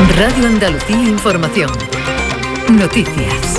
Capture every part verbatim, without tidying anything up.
Radio Andalucía Información. Noticias.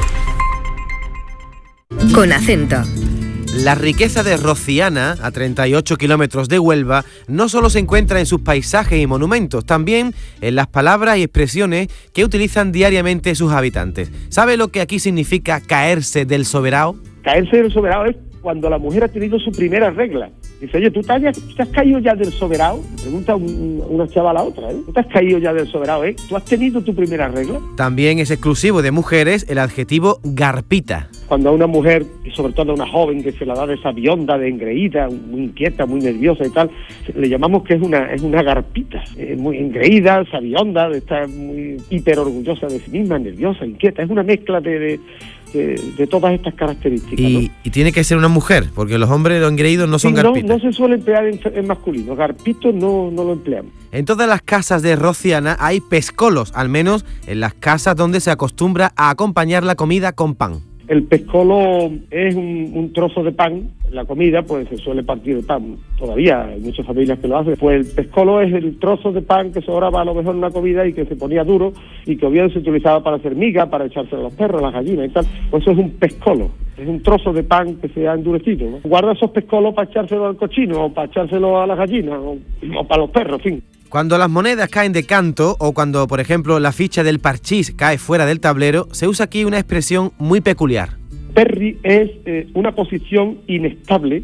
Con acento. La riqueza de Rociana, a treinta y ocho kilómetros de Huelva, no solo se encuentra en sus paisajes y monumentos, también en las palabras y expresiones que utilizan diariamente sus habitantes. ¿Sabe lo que aquí significa caerse del soberao? Caerse del soberao es cuando la mujer ha tenido su primera regla. Dice, oye, ¿tú te has, ¿te has caído ya del soberao? Pregunta un, una chava a la otra, ¿eh? ¿Tú te has caído ya del soberao, eh? ¿Tú has tenido tu primera regla? También es exclusivo de mujeres el adjetivo garpita. Cuando a una mujer, y sobre todo a una joven que se la da de esa bionda, de engreída, muy inquieta, muy nerviosa y tal, le llamamos que es una es una garpita, eh, muy engreída, sabionda, de estar muy hiper orgullosa de sí misma, nerviosa, inquieta. Es una mezcla de... de De, de todas estas características. Y, ¿no? y tiene que ser una mujer, porque los hombres, los engreídos, no son sí, garpitas. No, no se suele emplear en, en masculino. Garpito no, no lo empleamos. En todas las casas de Rociana hay pescolos, al menos en las casas donde se acostumbra a acompañar la comida con pan. El pescolo es un, un trozo de pan. La comida, pues se suele partir de pan. Todavía hay muchas familias que lo hacen. Pues el pescolo es el trozo de pan que sobraba a lo mejor en una comida y que se ponía duro y que o bien se utilizaba para hacer miga, para echarse a los perros, a las gallinas y tal. Pues eso es un pescolo. Es un trozo de pan que se ha endurecido, ¿no? Guarda esos pescolos para echárselo al cochino o para echárselo a las gallinas o, o para los perros, en fin. Cuando las monedas caen de canto o cuando, por ejemplo, la ficha del parchís cae fuera del tablero, se usa aquí una expresión muy peculiar. Perri es eh, una posición inestable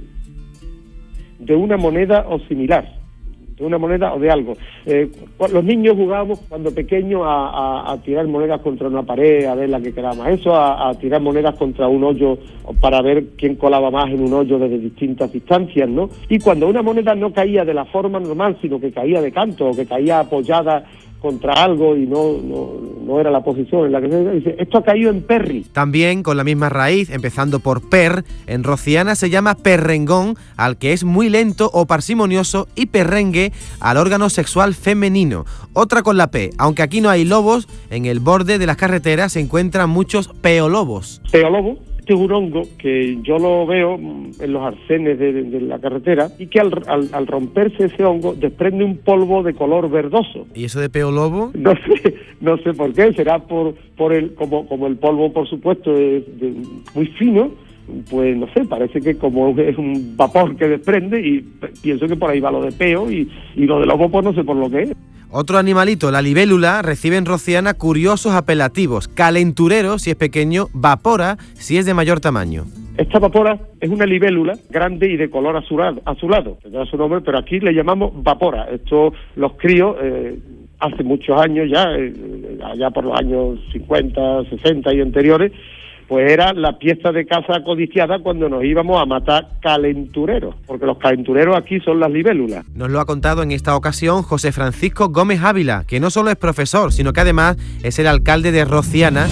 de una moneda o similar, de una moneda o de algo. Eh, los niños jugábamos cuando pequeños a, a, a tirar monedas contra una pared, a ver la que quedaba más. Eso, a, a tirar monedas contra un hoyo para ver quién colaba más en un hoyo desde distintas distancias, ¿no? Y cuando una moneda no caía de la forma normal, sino que caía de canto o que caía apoyada contra algo y no, no, no era la posición en la que se dice, esto ha caído en perri. También con la misma raíz, empezando por per, en Rociana se llama perrengón al que es muy lento o parsimonioso y perrengue al órgano sexual femenino. Otra con la P, aunque aquí no hay lobos, en el borde de las carreteras se encuentran muchos peolobos. Peolobo. Este es un hongo que yo lo veo en los arcenes de, de, de la carretera y que al, al, al romperse ese hongo desprende un polvo de color verdoso. ¿Y eso de peolobo? No sé, no sé por qué, será por por el como como el polvo, por supuesto, es de, muy fino, pues no sé, parece que como es un vapor que desprende y pienso que por ahí va lo de peo y, y lo de lobo pues no sé por lo que es. Otro animalito, la libélula, recibe en Rociana curiosos apelativos. Calenturero si es pequeño, vapora si es de mayor tamaño. Esta vapora es una libélula grande y de color azulado, azulado, tendrá su nombre, pero aquí le llamamos vapora. Esto los críos eh, hace muchos años ya, eh, allá por los años cincuenta, sesenta y anteriores, pues era la pieza de caza codiciada cuando nos íbamos a matar calentureros, porque los calentureros aquí son las libélulas. Nos lo ha contado en esta ocasión José Francisco Gómez Ávila, que no solo es profesor, sino que además es el alcalde de Rociana.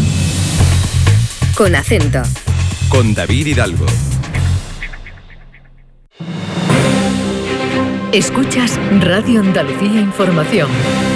Con acento. Con David Hidalgo. Escuchas Radio Andalucía Información.